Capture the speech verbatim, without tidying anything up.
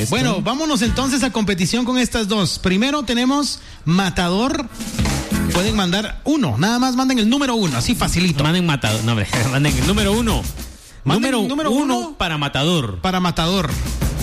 esto. Bueno, vámonos entonces a competición con estas dos. Primero tenemos Matador. Pueden mandar uno, nada más manden el número uno, así facilito. Manden Matador, no, hombre, manden el número uno. Manden Número, número uno, uno para Matador. Para Matador.